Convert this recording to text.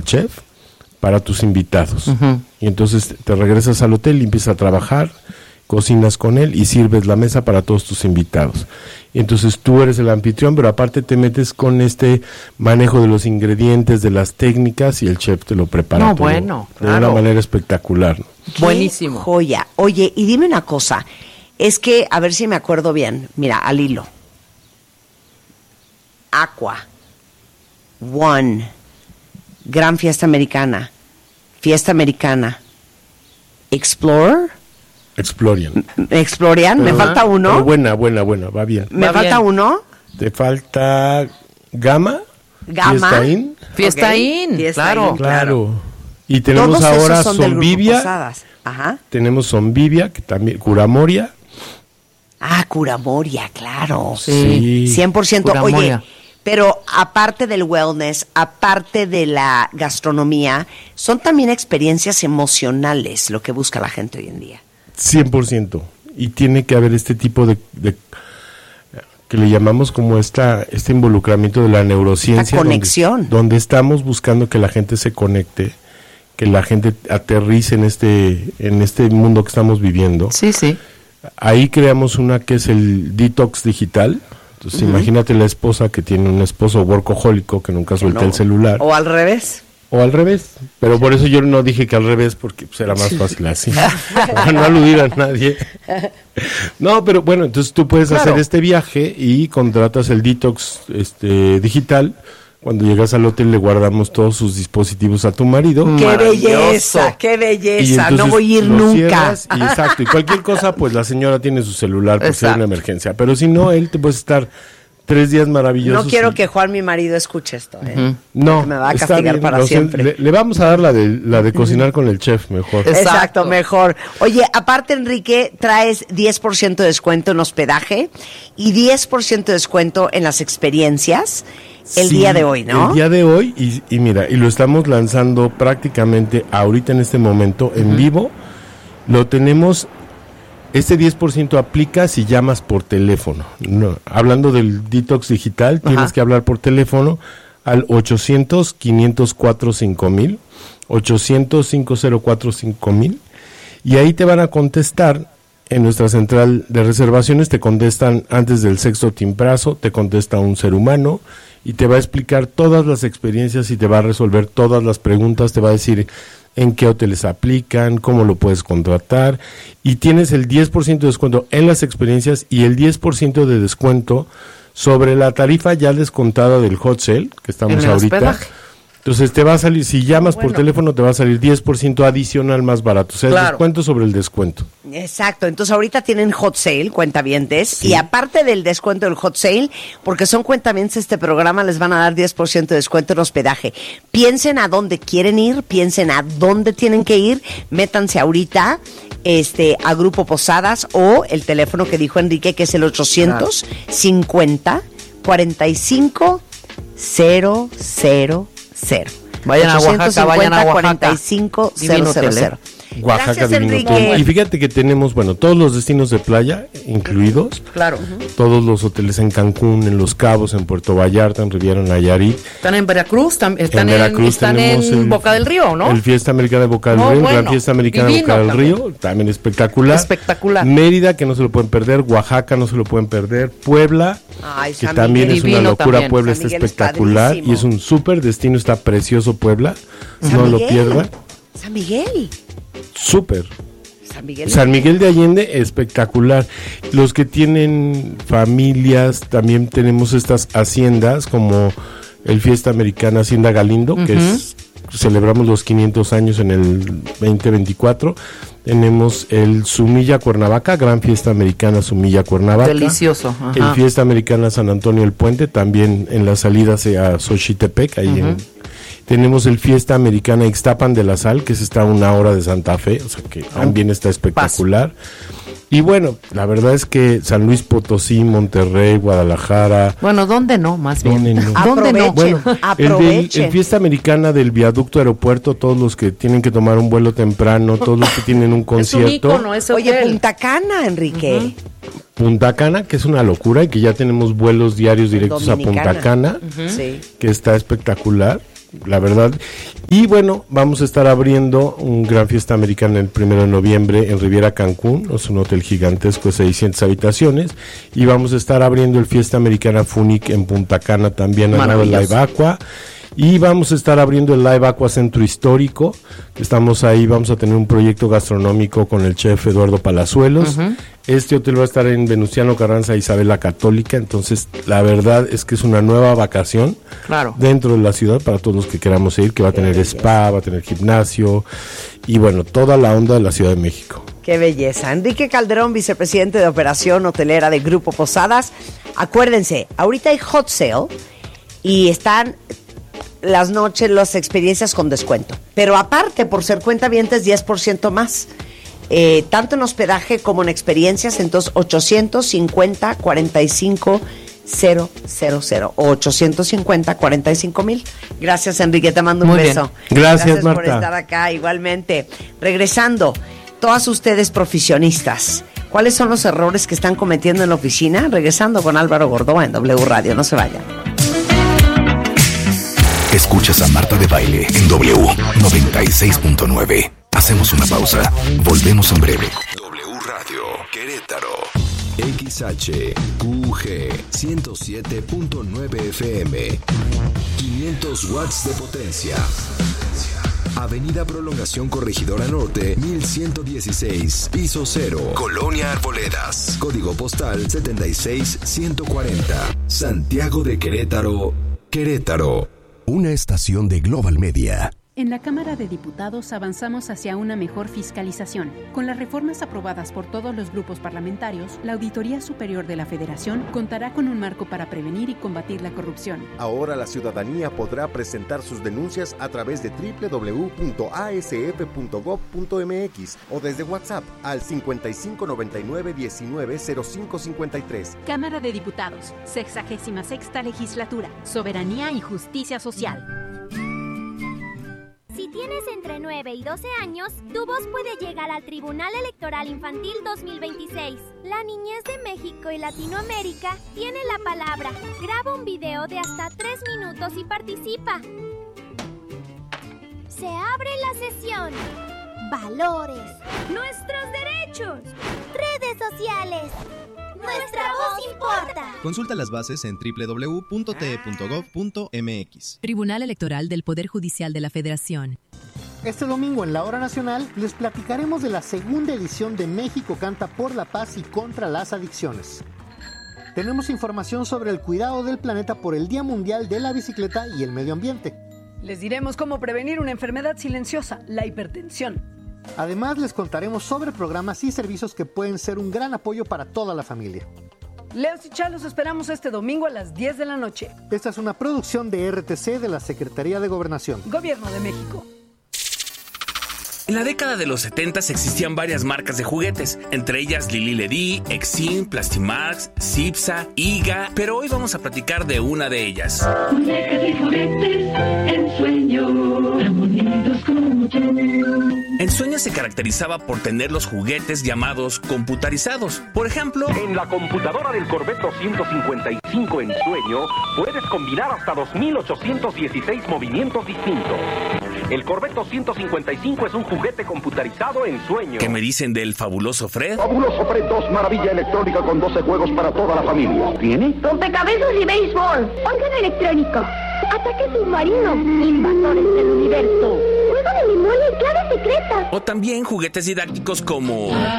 el chef para tus invitados. Y entonces te regresas al hotel y empiezas a trabajar, cocinas con él y sirves la mesa para todos tus invitados. Y entonces tú eres el anfitrión, pero aparte te metes con este manejo de los ingredientes, de las técnicas, y el chef te lo prepara todo bueno, de una manera espectacular, ¿no? Buenísimo. Joya. Oye, y dime una cosa, es que, a ver si me acuerdo bien, mira, al hilo. Aqua, One, Gran Fiesta Americana, Explorer, Explorian, me falta uno. Buena, va bien. ¿Me falta uno? Te falta Gama. Fiesta In, claro. Y tenemos todos ahora son del Grupo Zombivia. Posadas. Ajá. Tenemos Zombivia, que también, Curamoria. Curamoria, claro. Sí. 100%. Curamoria. Oye, pero aparte del wellness, aparte de la gastronomía, son también experiencias emocionales lo que busca la gente hoy en día. 100%. Y tiene que haber este tipo de que le llamamos como este involucramiento de la neurociencia. La conexión. Donde estamos buscando que la gente se conecte, que la gente aterrice en este mundo que estamos viviendo. Sí. Ahí creamos una que es el detox digital. Entonces imagínate la esposa que tiene un esposo workahólico que nunca suelta el celular. O al revés. Pero por eso yo no dije que al revés, porque pues, era más fácil así, para no aludir a nadie. No, pero bueno, entonces tú puedes hacer este viaje y contratas el detox digital. Cuando llegas al hotel le guardamos todos sus dispositivos a tu marido. ¡Qué belleza! ¡Qué belleza! No voy a ir nunca. Exacto, y cualquier cosa, pues la señora tiene su celular por si hay una emergencia. Pero si no, él te puede estar 3 días maravillosos. No quiero que Juan, mi marido, escuche esto. No, me va a castigar para siempre. Le vamos a dar la de cocinar con el chef mejor. Exacto, mejor. Oye, aparte, Enrique, traes 10% de descuento en hospedaje y 10% de descuento en las experiencias el día de hoy, ¿no? El día de hoy, y mira, y lo estamos lanzando prácticamente ahorita en este momento, en vivo. Lo tenemos. Este 10% aplica si llamas por teléfono. No, hablando del detox digital, tienes que hablar por teléfono al 800-504-5000, 800-504-5000, y ahí te van a contestar en nuestra central de reservaciones. Te contestan antes del sexto timbrazo, te contesta un ser humano y te va a explicar todas las experiencias y te va a resolver todas las preguntas, te va a decir en qué hoteles aplican, cómo lo puedes contratar, y tienes el 10% de descuento en las experiencias y el 10% de descuento sobre la tarifa ya descontada del hot sale que estamos ahorita. Hospedaje. Entonces te va a salir, si llamas por teléfono te va a salir 10% adicional más barato, o sea, el descuento sobre el descuento. Exacto, entonces ahorita tienen hot sale, cuentavientes, y aparte del descuento del hot sale, porque son cuentavientes este programa, les van a dar 10% de descuento en hospedaje. Piensen a dónde quieren ir, piensen a dónde tienen que ir, métanse ahorita a Grupo Posadas o el teléfono que dijo Enrique, que es el 850 45 000. Vayan a Oaxaca, vayan a Oaxaca. 45 Oaxaca, Divino Hotel. Y fíjate que tenemos, todos los destinos de playa incluidos. Claro. Todos los hoteles en Cancún, en Los Cabos, en Puerto Vallarta, en Riviera Nayarit. Están en Veracruz, están en Boca del Río, ¿no? El Fiesta Americana de Boca del Río, Gran Fiesta Americana de Boca del Río, también espectacular. Mérida, que no se lo pueden perder. Oaxaca, no se lo pueden perder. Puebla, que también es una locura. Puebla está espectacular y es un súper destino, está precioso Puebla. No lo pierdan. San Miguel. Súper. San Miguel de Allende, espectacular. Los que tienen familias, también tenemos estas haciendas como el Fiesta Americana Hacienda Galindo, que celebramos los 500 años en el 2024. Tenemos el Sumilla Cuernavaca, Gran Fiesta Americana Sumilla Cuernavaca. Delicioso. El Fiesta Americana San Antonio el Puente, también en la salida hacia Xochitepec, ahí tenemos el Fiesta Americana Ixtapan de la Sal, que está a 1 hora de Santa Fe, o sea que también está espectacular. Y bueno, la verdad es que San Luis Potosí, Monterrey, Guadalajara. Bueno, ¿dónde no? Más bien. ¿Dónde no? ¿Dónde no? Bueno, el Fiesta Americana del Viaducto Aeropuerto, todos los que tienen que tomar un vuelo temprano, todos los que tienen un concierto. Es un ícono, ese Oye, Punta Cana, Enrique. Punta Cana, que es una locura y que ya tenemos vuelos diarios directos a Punta Cana, que está espectacular. la verdad. Y bueno, vamos a estar abriendo un gran fiesta americana el 1 de noviembre en Riviera Cancún, es un hotel gigantesco de 600 habitaciones, y vamos a estar abriendo el Fiesta Americana Funic en Punta Cana también al lado del Live Aqua. Y vamos a estar abriendo el Live Aqua Centro Histórico, estamos ahí, vamos a tener un proyecto gastronómico con el chef Eduardo Palazuelos. Este hotel va a estar en Venustiano Carranza, Isabel la Católica, entonces la verdad es que es una nueva vacación dentro de la ciudad para todos los que queramos ir, que va a tener spa, va a tener gimnasio y bueno, toda la onda de la Ciudad de México. ¡Qué belleza! Enrique Calderón, vicepresidente de Operación Hotelera de Grupo Posadas. Acuérdense, ahorita hay hot sale y están las noches, las experiencias con descuento. Pero aparte, por ser cuentavientes, 10% más. Tanto en hospedaje como en experiencias, entonces 850-45-000 o 850-45,000. Gracias, Enrique, te mando un beso. Gracias, Marta. Por estar acá, igualmente. Regresando, todas ustedes profesionistas, ¿cuáles son los errores que están cometiendo en la oficina? Regresando con Álvaro Gordoa en W Radio, no se vayan. Escuchas a Marta de Baile en W 96.9. Hacemos una pausa. Volvemos en breve. W Radio Querétaro. XHQG 107.9 FM. 500 watts de potencia. Avenida Prolongación Corregidora Norte, 1116, piso 0, Colonia Arboledas. Código postal 76140. Santiago de Querétaro, Querétaro. Una estación de Global Media. En la Cámara de Diputados avanzamos hacia una mejor fiscalización. Con las reformas aprobadas por todos los grupos parlamentarios, la Auditoría Superior de la Federación contará con un marco para prevenir y combatir la corrupción. Ahora la ciudadanía podrá presentar sus denuncias a través de www.asf.gov.mx o desde WhatsApp al 5599-190553. Cámara de Diputados, 66ª Legislatura, Soberanía y Justicia Social. Si tienes entre 9 y 12 años, tu voz puede llegar al Tribunal Electoral Infantil 2026. La niñez de México y Latinoamérica tiene la palabra. Graba un video de hasta 3 minutos y participa. Se abre la sesión. Valores. Nuestros derechos. Redes sociales. Nuestra voz importa. Consulta las bases en www.te.gov.mx. Tribunal Electoral del Poder Judicial de la Federación. Este domingo en La Hora Nacional les platicaremos de la segunda edición de México Canta por la Paz y contra las Adicciones. Tenemos información sobre el cuidado del planeta por el Día Mundial de la Bicicleta y el Medio Ambiente. Les diremos cómo prevenir una enfermedad silenciosa, la hipertensión. Además, les contaremos sobre programas y servicios que pueden ser un gran apoyo para toda la familia. Leos y Chá, los esperamos este domingo a las 10 de la noche. Esta es una producción de RTC de la Secretaría de Gobernación. Gobierno de México. En la década de los 70 existían varias marcas de juguetes, entre ellas Lili Ledy, Exin, Plastimax, Cipsa, Iga, pero hoy vamos a platicar de una de ellas. Muñecas y juguetes, Ensueño, tan bonitos como yo. Ensueño se caracterizaba por tener los juguetes llamados computarizados. Por ejemplo, en la computadora del Corvette 255 Ensueño puedes combinar hasta 2.816 movimientos distintos. El Corvette 255 es un juguete computarizado Ensueño. ¿Qué me dicen del fabuloso Fred? Fabuloso Fred 2, maravilla electrónica con 12 juegos para toda la familia. ¿Tiene? Rompecabezas y béisbol. Órgano electrónico. Ataque submarino. Invasores del universo. Juego de memoria y clave secreta. O también juguetes didácticos como